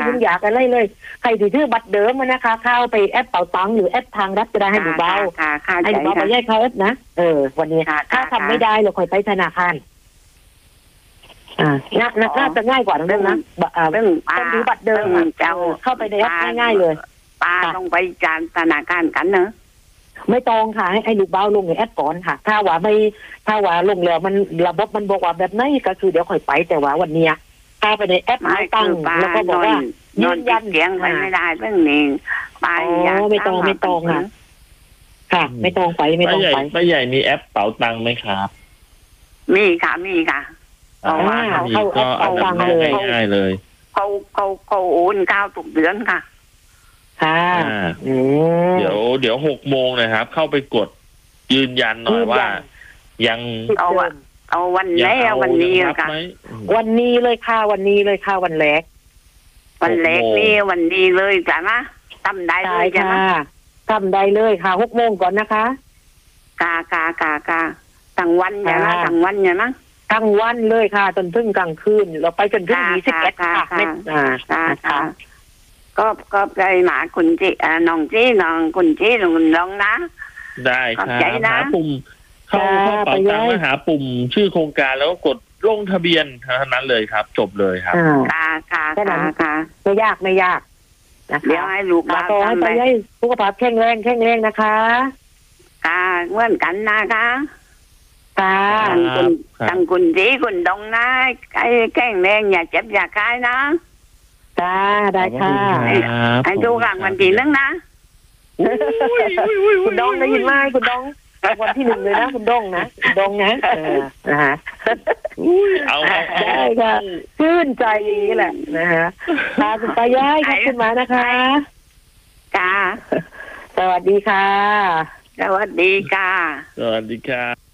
ยุ่งยากอะไรเลยใครถือบัตรเดิมนะคะเข้าไปแอปเป๋าตังค์หรือแอปทางรัฐจะได้ให้หนูเบาให้หนูเบาไปแยกเขาแอปนะวันนี้ถ้าทำไม่ได้เราค่อยไปธนาคารน่าจะง่ายกว่าเรื่องนะคนถือบัตรเดิมเข้าไปในแอปง่ายๆเลยป้าต้องไปจานธนาคารกันเนอะไม่ต้องค่ะให้ลูกเบ้าลงในแอปก่อนค่ะถ้าว่าลงแล้วมันระบบมันบอกว่าแบบไหนก็คือเดี๋ยวค่อยไปแต่ว่าวันนี้ถ้าไปในแอปตั้งแล้วก็บอกว่ายืนยันเสียงไม่ได้เรื่องนี้ไปไม่ต้องค่ะค่ะไม่ต้องไปป้าใหญ่มีแอปเป๋าตังค์ไหมครับมีค่ะเข้าแอปเป๋าตังค์เลยง่ายเลยเขาโอนข้าวทุกเดือนค่ะค่ะเดี๋ยว6 โมงนะครับเข้าไปกดยืนยันหน่อยว่ายังเอาวันแรกวันนี้ค่ะวันนี้เลยค่ะวันแรกนี่วันนี้เลยจ้ะนะทำได้เลยจ้ะนะทำได้เลยค่ะ6 โมงก่อนนะคะกาทั้งวันจ้ะนะทั้งวันจ้ะนะทั้งวันเลยค่ะจนถึงกลางคืนเราไปจนถึง21ค่ะค่ะก็ไปหมาคุณจีน้องจีน้องคุณจีน้องนะได้ครับหาปุ่มเข้าเป๋าตังค์หาปุ่มชื่อโครงการแล้วก็กดลงทะเบียนเท่านั้นเลยครับจบเลยครับค่ะไม่ยากเดี๋ยวให้ลูกมาขอให้ไปให้สุขภาพแข็งแรงนะคะค่ะเหมือนกันนะคะค่ะตั้งคุณจีคุณดงนะไอ้แข็งแรงอย่าเจ็บอย่าคายนะจ้าได้ค่ะให้ดูกลางวันที่1นะคุณดองได้ยินไหมคุณดองวันที่1เลยนะคุณดองนะเอาได้ค่ะชื่นใจอย่างนี้แหละพาคุณไปย้ายขอบคุณมานะคะจ้าสวัสดีค่ะสวัสดีค่ะสวัสดีค่ะ